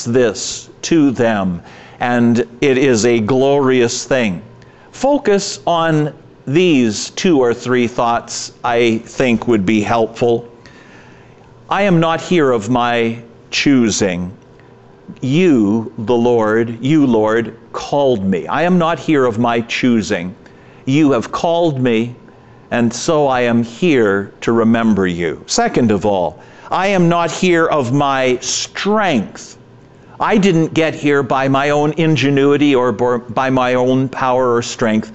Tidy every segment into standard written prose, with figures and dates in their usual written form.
directs this to them, and it is a glorious thing. Focus on these 2 or 3 thoughts I think would be helpful. I am not here of my choosing. You, Lord, called me. I am not here of my choosing. You have called me, and so I am here to remember you. Second of all, I am not here of my strength. I didn't get here by my own ingenuity or by my own power or strength.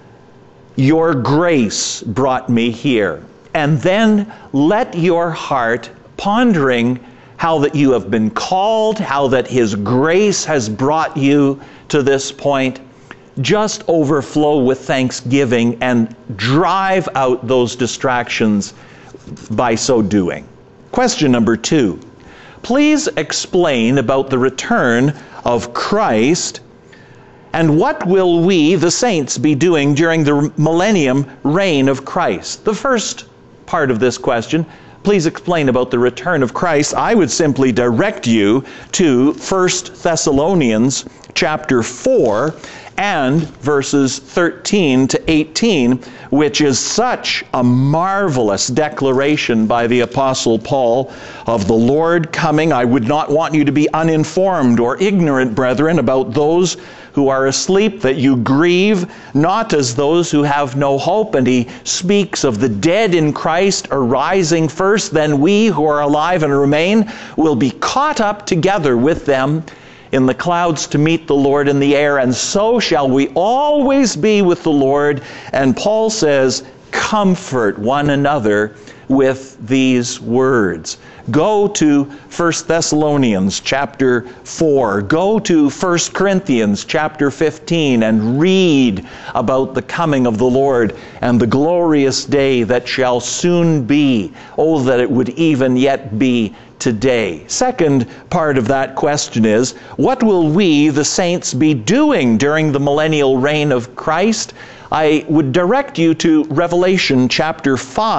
Your grace brought me here. And then let your heart, pondering how that you have been called, how that His grace has brought you to this point, just overflow with thanksgiving and drive out those distractions by so doing. Question number 2. Please explain about the return of Christ, and what will we, the saints, be doing during the millennium reign of Christ? The first part of this question, please explain about the return of Christ. I would simply direct you to 1 Thessalonians chapter 4 and verses 13 to 18, which is such a marvelous declaration by the Apostle Paul of the Lord coming. I would not want you to be uninformed or ignorant, brethren, about those who are asleep, that you grieve not as those who have no hope. And he speaks of the dead in Christ arising first, then we who are alive and remain will be caught up together with them in the clouds to meet the Lord in the air, and so shall we always be with the Lord. And Paul says, comfort one another with these words. Go to 1 Thessalonians chapter 4. Go to 1 Corinthians chapter 15 and read about the coming of the Lord and the glorious day that shall soon be. Oh, that it would even yet be today. Second part of that question is, what will we, the saints, be doing during the millennial reign of Christ? I would direct you to Revelation chapter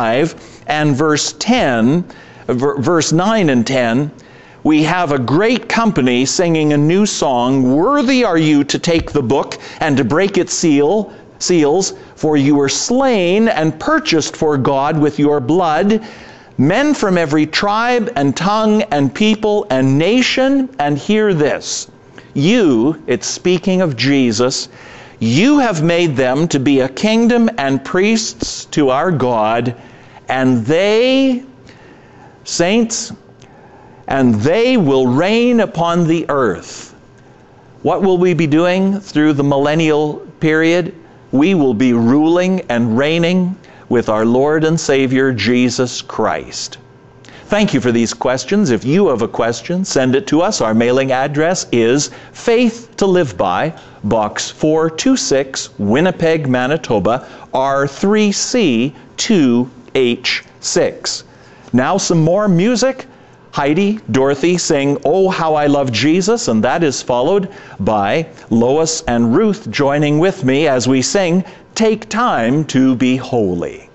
5 and verse 9 and 10. We have a great company singing a new song. Worthy are you to take the book and to break its seals, for you were slain and purchased for God with your blood men from every tribe and tongue and people and nation. And hear this, you, it's speaking of Jesus, you have made them to be a kingdom and priests to our God, and they, saints, and they will reign upon the earth. What will we be doing through the millennial period? We will be ruling and reigning with our Lord and Savior, Jesus Christ. Thank you for these questions. If you have a question, send it to us. Our mailing address is Faith to Live By, Box 426, Winnipeg, Manitoba, R3C 2H6. Now some more music. Heidi, Dorothy sing Oh How I Love Jesus, and that is followed by Lois and Ruth joining with me as we sing Take Time to Be Holy.